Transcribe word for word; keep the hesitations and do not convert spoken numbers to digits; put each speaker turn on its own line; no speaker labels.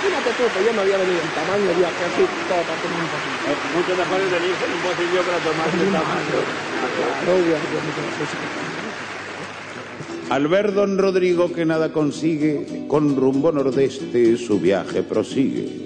imagínate tú, que yo me había venido en tamaño de viaje así, todo para tomar un poquito.
Es mucho mejor el venirse en un bolsillo para tomarse el tamaño.
Claro, ya, ya, ya.
Al ver don Rodrigo que nada consigue, con rumbo nordeste su viaje prosigue.